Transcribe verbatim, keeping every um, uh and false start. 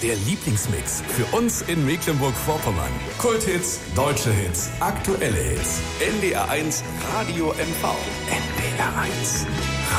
Der Lieblingsmix für uns in Mecklenburg-Vorpommern. Kulthits, deutsche Hits, aktuelle Hits. N D R eins Radio M V. N D R eins.